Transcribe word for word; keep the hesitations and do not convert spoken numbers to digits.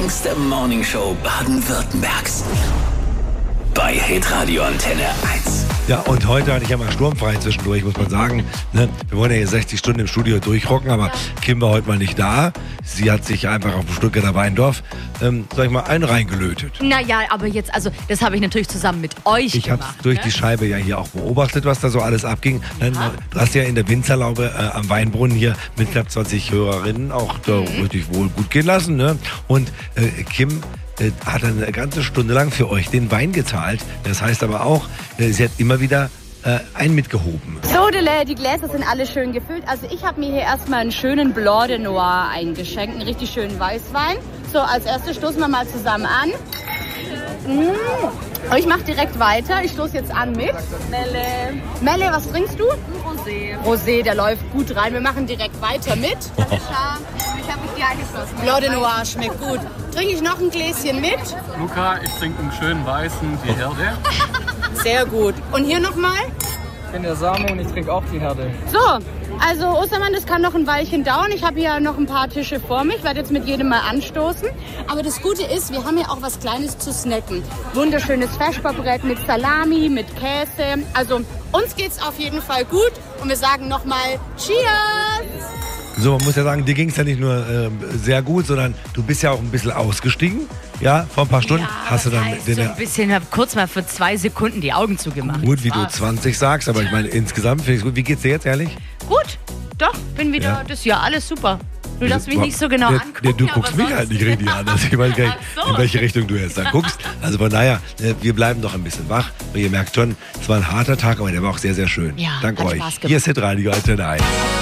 längste Morningshow Baden-Württembergs. Bei Hitradio Antenne eins. Ja, und heute hatte ich ja mal sturmfrei zwischendurch, muss man sagen. Ne? Wir wollen ja hier sechzig Stunden im Studio durchrocken, aber Kim war heute mal nicht da. Sie hat sich einfach auf dem Stuttgarter Weindorf, ähm, sag ich mal, einen reingelötet. Naja, aber jetzt, also das habe ich natürlich zusammen mit euch Ich habe gemacht. durch ne? die Scheibe ja hier auch beobachtet, was da so alles abging. Ne? Du hast ja in der Winzerlaube äh, am Weinbrunnen hier mit knapp zwanzig Hörerinnen auch da Mhm. richtig wohl gut gehen lassen. Ne? Und äh, Kim äh, hat dann eine ganze Stunde lang für euch den Wein gezahlt. Das heißt aber auch, äh, sie hat immer wieder äh, einen mitgehoben. So, die, die Gläser sind alle schön gefüllt. Also ich habe mir hier erstmal einen schönen Blanc de Noir eingeschenkt, einen richtig schönen Weißwein. So, als erstes stoßen wir mal zusammen an. Mmh. Ich mache direkt weiter. Ich stoße jetzt an mit Melle. Melle, was trinkst du? Rosé. Rosé, der läuft gut rein. Wir machen direkt weiter mit. Ich habe mich dir angeschlossen. Blanc de Noir schmeckt gut. Trinke ich noch ein Gläschen mit? Luca, ich trinke einen schönen weißen, die Herde. Sehr gut. Und hier nochmal? Ich bin der Samu und ich trinke auch die Herde. So, also Ostermann, das kann noch ein Weilchen dauern. Ich habe hier noch ein paar Tische vor mich. Ich werde jetzt mit jedem mal anstoßen. Aber das Gute ist, wir haben hier auch was Kleines zu snacken. Wunderschönes Feschbarbrett mit Salami, mit Käse. Also uns geht's auf jeden Fall gut. Und wir sagen nochmal Cheers! So, man muss ja sagen, dir ging es ja nicht nur äh, sehr gut, sondern du bist ja auch ein bisschen ausgestiegen. Ja, vor ein paar Stunden Ja, hast du dann heißt den, so ein bisschen, hab kurz mal für zwei Sekunden die Augen zugemacht. gut, wie du War's. zwanzig sagst, aber ich meine, insgesamt finde ich es gut. Wie geht's dir jetzt, ehrlich? Gut, doch, bin wieder, Ja. das ist ja alles super. Du darfst mich nicht so genau der, angucken. der, Du aber guckst mich sonst- halt nicht richtig an. Also ich weiß gar nicht, Ach so. in welche Richtung du jetzt da guckst. Also von daher, äh, wir bleiben doch ein bisschen wach. Und ihr merkt schon, es war ein harter Tag, aber der war auch sehr, sehr schön. Ja, Dank hat euch. Spaß gemacht. Hier ist Hitradio Antenne eins.